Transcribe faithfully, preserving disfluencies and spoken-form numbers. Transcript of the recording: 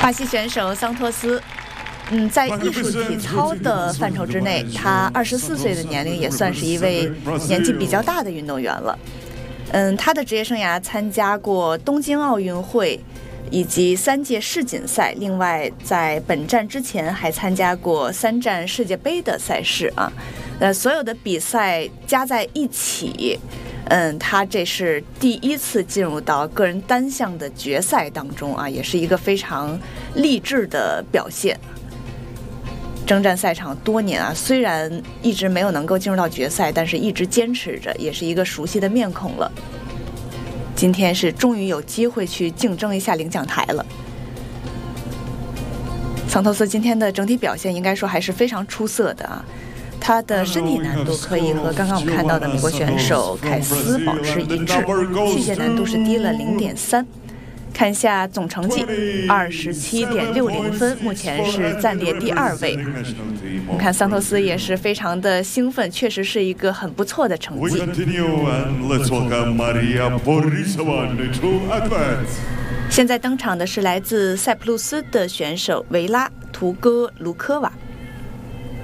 巴西选手桑托斯，嗯，在艺术体操的范畴之内，他二十四岁的年龄也算是一位年纪比较大的运动员了。嗯，他的职业生涯参加过东京奥运会以及三届世锦赛，另外在本站之前还参加过三站世界杯的赛事啊。呃，所有的比赛加在一起，嗯，他这是第一次进入到个人单项的决赛当中啊，也是一个非常励志的表现。征战赛场多年啊，虽然一直没有能够进入到决赛，但是一直坚持着，也是一个熟悉的面孔了。今天是终于有机会去竞争一下领奖台了。桑托斯今天的整体表现应该说还是非常出色的啊。他的身体难度可以和刚刚我们看到的美国选手凯斯保持一致，器械难度是低了 零点三。看一下总成绩，二十七点六零分，目前是暂列第二位。我们看桑托斯也是非常的兴奋，确实是一个很不错的成绩。现在登场的是来自塞浦路斯的选手维拉图戈卢科瓦。